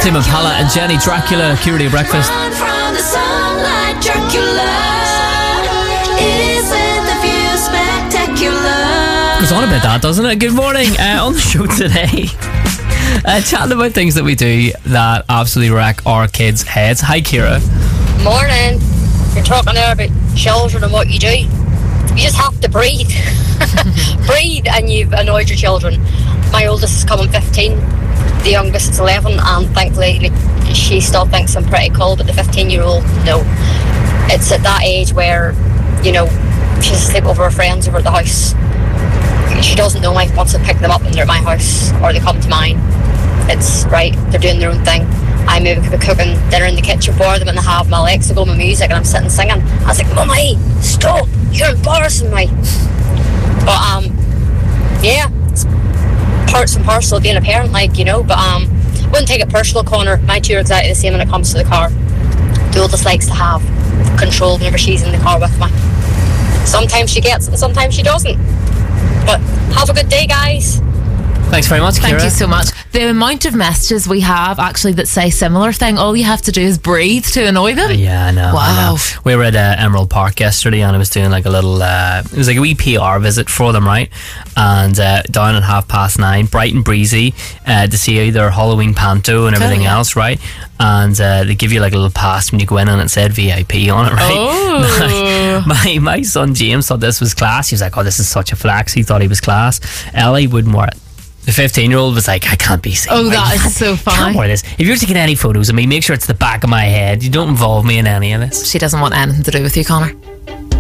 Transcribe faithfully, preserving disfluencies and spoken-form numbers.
Tame Impala and Jenny Dracula, Q Radio Breakfast. Run from the sunlight, Dracula. Isn't the view spectacular? Goes on about that, doesn't it? Good morning. Uh, on the show today, uh, chatting about things that we do that absolutely wreck our kids' heads. Hi, Kira. Morning. You're talking there about children and what you do. You just have to breathe. Breathe and you've annoyed your children. My oldest is coming fifteen. The youngest is eleven, and thankfully she still thinks I'm pretty cool, but the fifteen year old, no. It's at that age where, you know, she's asleep over her friends over at the house. She doesn't know I wants to pick them up when they're at my house or they come to mine. It's right, they're doing their own thing. I maybe could be cooking dinner in the kitchen for them and I have my Alexa go my music and I'm sitting singing. I was like, Mummy, stop, you're embarrassing me. But um yeah, it's parts and parcel of being a parent, like, you know, but um wouldn't take it personal, Connor. My two are exactly the same when it comes to the car. The oldest likes to have control whenever she's in the car with me. Sometimes she gets it and sometimes she doesn't. But have a good day, guys. Thanks very much, Kira. Thank you so much. The amount of messages we have actually that say similar thing, all you have to do is breathe to annoy them. Uh, yeah, I know. Wow. I know. We were at uh, Emerald Park yesterday and I was doing like a little, uh, it was like a wee P R visit for them, right? And uh, down at half past nine, bright and breezy, uh, to see their Halloween panto and everything cool. else, right? And uh, they give you like a little pass when you go in and it said V I P on it, right? Oh. Now, my, my son James thought this was class. He was like, oh, this is such a flex. He thought he was class. Ellie wouldn't wear it. The fifteen year old was like, I can't be seen. Oh, that I is so can't funny. wear this. If you're taking any photos of me, make sure it's the back of my head. You don't involve me in any of this. She doesn't want anything to do with you, Connor.